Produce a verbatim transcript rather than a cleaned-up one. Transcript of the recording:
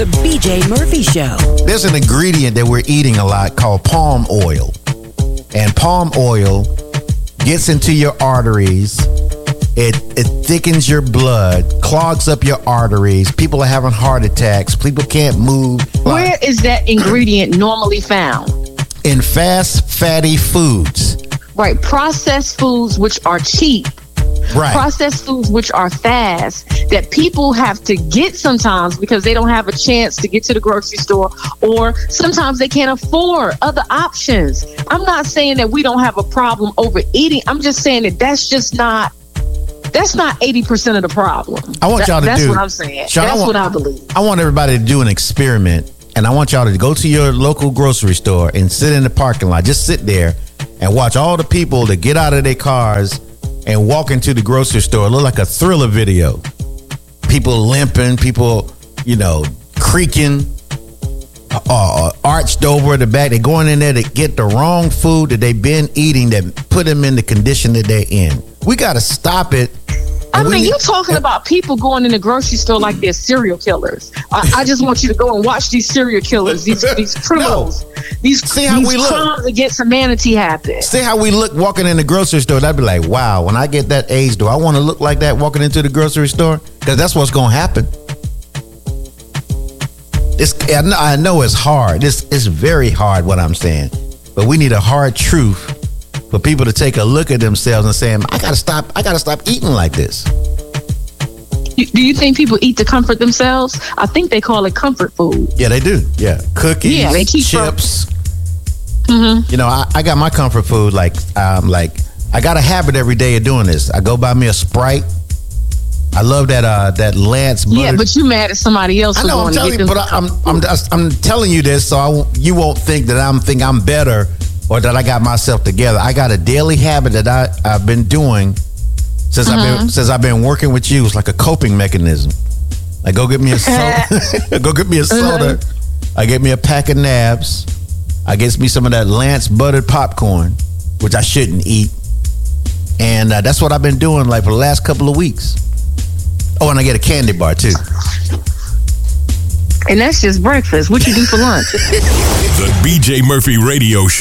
The B J Murphy Show. There's an ingredient that we're eating a lot called palm oil. And palm oil gets into your arteries. It it thickens your blood, clogs up your arteries. People are having heart attacks. People can't move. Where is that ingredient normally found? In fast, fatty foods. Right. Processed foods, which are cheap. Right. Processed foods, which are fast, that people have to get sometimes because they don't have a chance to get to the grocery store, or sometimes they can't afford other options. I'm not saying that we don't have a problem overeating. I'm just saying that that's just not, that's not eighty percent of the problem. I want that, y'all to that's do. That's what I'm saying. Sean, that's I want, what I believe. I want everybody to do an experiment, and I want y'all to go to your local grocery store and sit in the parking lot. Just sit there and watch all the people that get out of their cars and walk into the grocery store. It look like a Thriller video. People limping, people, you know, creaking, uh, arched over the back. They're going in there to get the wrong food that they've been eating that put them in the condition that they're in. We got to stop it. I mean, you talking about people going in the grocery store like they're serial killers. I, I just want you to go and watch these serial killers, these these criminals, no. these, See how these we crimes look. against humanity happen. See how we look walking in the grocery store. I'd be like, wow, when I get that age, do I want to look like that walking into the grocery store? Because that's what's going to happen. It's, I know, I know it's hard. It's, it's very hard what I'm saying. But we need a hard truth for people to take a look at themselves and say, I gotta stop, I gotta stop eating like this. Do you think people eat to comfort themselves? I think they call it comfort food. Yeah, they do. Yeah. Cookies, yeah, they keep chips. Mm-hmm. You know, I, I got my comfort food like um like I got a habit every day of doing this. I go buy me a Sprite. I love that uh that Lance butter. Yeah, but you mad at somebody else. I know, I'm telling you, but I'm I'm I'm telling you this so I won't, you won't think that I'm think I'm better or that I got myself together. I got a daily habit that I, I've been doing since uh-huh. I've been since I've been working with you. It's like a coping mechanism. I go get me a soda. go get me a soda. Uh-huh. I get me a pack of Nabs. I get me some of that Lance buttered popcorn, which I shouldn't eat. And uh, that's what I've been doing like for the last couple of weeks. Oh, and I get a candy bar too. And that's just breakfast. What you do for lunch? The B J Murphy Radio Show.